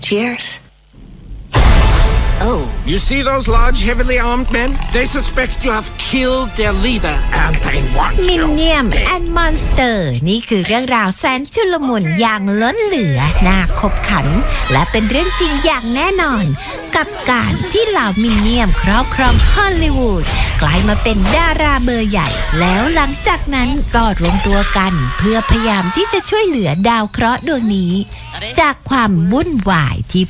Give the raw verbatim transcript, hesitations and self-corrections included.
Cheers. Oh. You see those large, heavily armed men? They suspect you have killed their leader, and they want you. มินเนียมแอนด์มอนสเตอร์นี่คือเรื่องราวแสนชุลมุนอย่างล้นเหลือน่าขบขันและเป็นเรื่องจริงอย่างแน่นอนกับการที่เหล่ามินเนียมครอบครองฮอลลีวูดกลายมาเป็นดาราเบอร์ใหญ่แล้วหลังจากนั้นก็รวมตัวกันเพื่อพยายามที่จะช่วยเหลือดาวเคราะห์ดวงนี้จากความวุ่นวายที่